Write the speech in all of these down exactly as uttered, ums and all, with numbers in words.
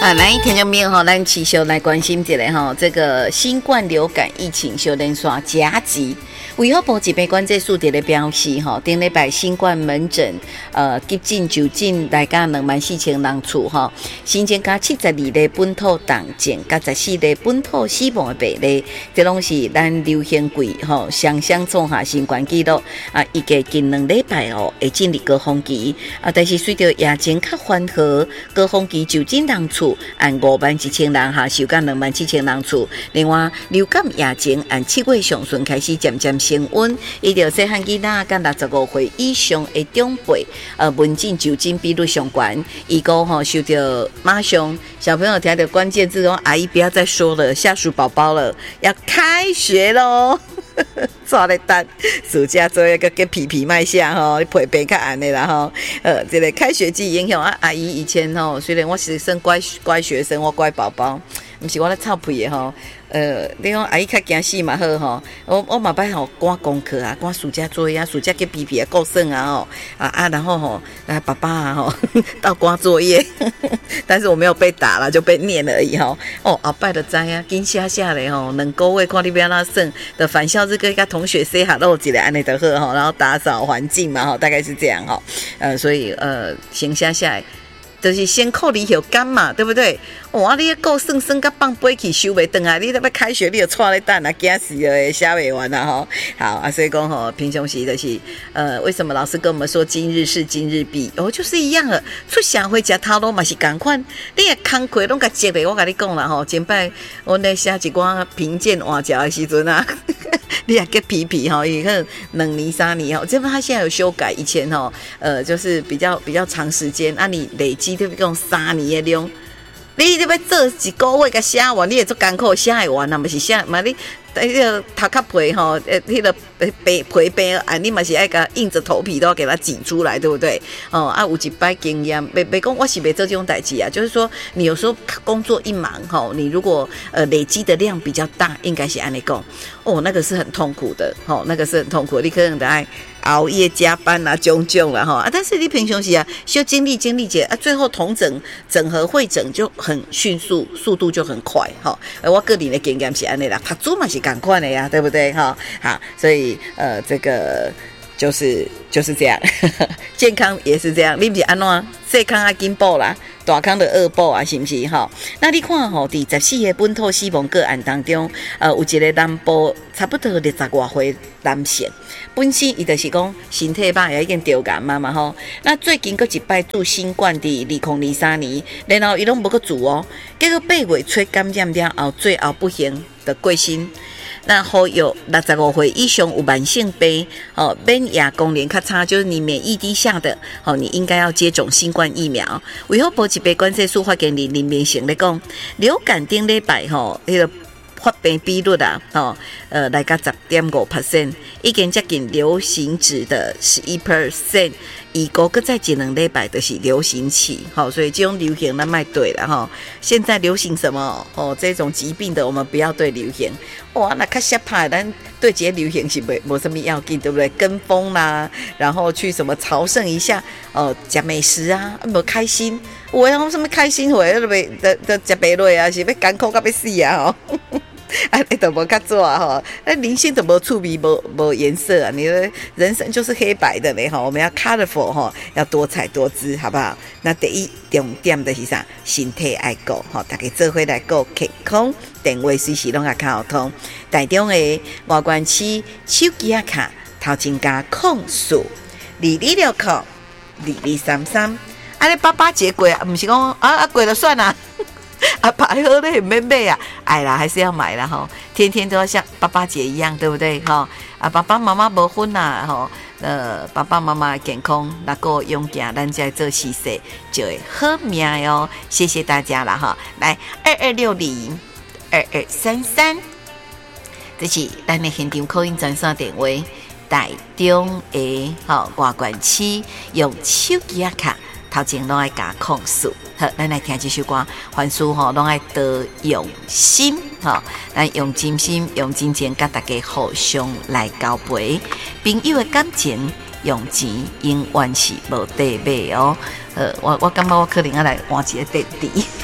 啊，来听众朋友吼，咱持续来关心一下吼，这个新冠流感疫情小连续加急。卫福部疾病管制署的表示，吼，顶礼拜新冠门诊呃急诊就诊大概两万四千人次，吼，新增加七十二例本土重症，加十四例本土死亡的病例，这拢是咱流行季吼双双创下新冠纪录啊！预计近两礼拜哦会进入高峰期啊，但是随着疫情较缓和，高峰期就诊人次按五万一千人下收降两万七千人次。另外，流感疫情按七月上旬开始渐渐升温，伊着细汉囡仔甲六十五岁以上的长辈，呃，门诊就诊比率上悬。伊个吼受到马上小朋友听到关键字说：“阿姨不要再说了，下属宝宝了，要开学喽！”抓咧等暑假作业个给皮皮卖下吼，陪陪较安尼啦吼。呃，这个开学季影响啊，阿姨以前吼，虽然我是算乖乖学生，我乖宝宝，毋是我咧臭屁的吼。呃，你讲阿姨较惊死嘛好吼，我我嘛摆吼赶功课啊，赶暑假作业啊，暑假给皮皮啊够算啊吼啊啊，然后吼啊爸爸啊吼到赶作业，但是我没有被打了，就被念而已吼。哦，后摆就知啊，紧写写咧吼，两个月看你要哪算的返校日跟甲同学 say hello 一下安尼就好吼，然后打扫环境嘛吼，大概是这样吼。呃，所以呃先写下来。就是先扣离有干嘛，对不对？哇，你够算算甲放飞去收袂转啊！你要开学，你就带咧等啊，惊死了，写袂完啊！吼，好啊，所以讲吼，平常时就是呃，为什么老师跟我们说今日事今日毕？哦，就是一样的，出社会食头路嘛是同款，你的工课拢甲接咧，我甲你讲啦吼，前摆我咧写一寡评鉴换脚的时阵啊。你也给皮皮哈，以后两年三年哈，这边他现在有修改，以前哈，呃，就是比较比较长时间，啊，你累积就用三年的量，你这边做一个月甲写完，你也做艰苦写会完啊，不是写嘛你。迄个头壳皮吼，呃，迄个皮皮皮啊，你嘛是爱甲硬着头皮都要给它挤出来，对不对？哦，啊，有一摆经验，别别讲我是别做这种代志啊，就是说你有时候工作一忙吼，你如果呃累积的量比较大，应该是按你讲，哦，那个是很痛苦的，吼，那个是很痛苦的，你可能得爱熬夜加班啊，种种啦吼啊，但是你平常时啊，修经历经历者啊，最后统整整合会诊就很迅速，速度就很快，吼。我个人的经验是安尼啦，读书嘛是。赶快的呀，对不对哈？好，所以呃，这个就是就是这样，健康也是这样。你不是安怎小康啊进步啦，大康的恶报啊，是不是哈？那你看吼，第十四个本土死亡个案当中，呃，有一个南部差不多六十外岁男性，本身伊就是讲身体歹，也已经得癌嘛嘛吼。那最近个一摆注新冠的二零二三年，然后伊拢无个住哦，结果八月初感染了后，最后不幸的过身。那后有六十五岁以上有慢性病，哦，免疫功能较差，就是你免疫低下的，哦，你应该要接种新冠疫苗。卫福部疾病管制署发言人林明成咧讲，流感顶礼拜吼，迄个发病比率啊，哦，呃，来到十点五 percent， 已经接近流行值的十一 percent。以后搁再一两礼拜就是流行期，好，所以这种流行咱卖对了哈。现在流行什么哦？这种疾病的我们不要对流行。哇，那较吓怕，咱对这些流行是没没什么要紧，对不对？跟风啦、啊，然后去什么朝圣一下，哦，吃美食啊，没开心。我要什么开心会，都被都都吃白类啊，是要艰苦到要死啊！哦啊，你都无较做啊吼，那人生都无趣味，无无颜色啊！你的人生就是黑白的嘞吼，我们要 colorful 吼，要多彩多姿，好不好？那第一重点的是啥？身体爱顾吼，大家做伙来顾健康，电话随时拢要靠通。台中的外关区手机啊卡头前加控数二二六扣二二三三，啊，你八八节过啊，不是讲啊啊过了算啦。啊，排好的很免买啊，哎啦，还是要买啦吼，天天都要像爸爸节一样，对不对哈？啊，爸爸妈妈无分啦吼，呃，爸爸妈妈健康，那个勇敢，咱在做事事就会好命哟。谢谢大家啦哈，来二二六零二二三三，这是咱的现场口音专线电话，台中的吼外关区用手机啊卡。头前拢爱加控诉，好，咱来听这首歌，凡事吼拢爱得用心，吼，咱用真心、用金钱，甲大家互相来交陪，朋友的感情用钱永远是无底买哦。呃，我我感觉我可能要来换一个弟弟。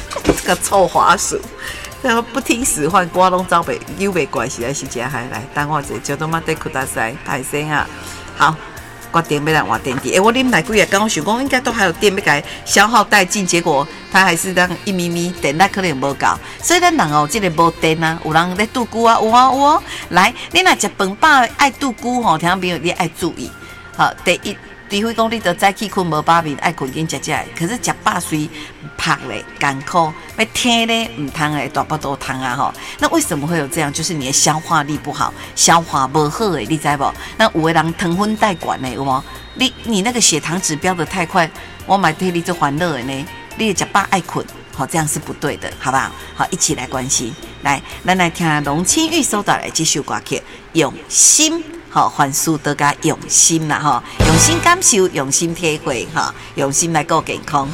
个臭滑鼠。然后不听使唤，瓜拢走北又北关系，还是真嗨来。等我一下，就他妈得苦大塞，太生啊！好，决定要来换电池。哎、欸，我啉来几日，刚刚想讲应该都还有电要给消耗殆尽，结果它还是当一咪咪电力可能无够。所以咱人哦，这个无电啊，有人在拄久啊，有啊有啊。来，你若食饭饱爱拄久吼，听朋友你爱注意。好，第一。除非讲你得早起困无饱眠，爱困紧食食，可是食饱虽拍咧艰苦，要听咧唔通诶，大不多汤啊吼。那为什么会有这样？就是你的消化力不好，消化不好诶，你知无？那有的人糖分带管诶，有无？你你那个血糖指标的太快，我买替你做欢乐诶呢。你食饱爱困，好，这样是不对的，好不好？好，一起来关心。来，咱来听龙清玉所带来这首歌曲，用心。好，凡事都加用心啦，哈，用心感受，用心体会，哈，用心来过健康。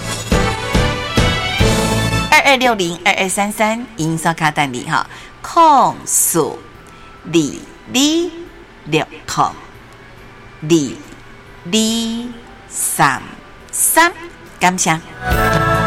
二二六零二二三三，银刷卡等你哈，控诉李李六控李李三三，感谢。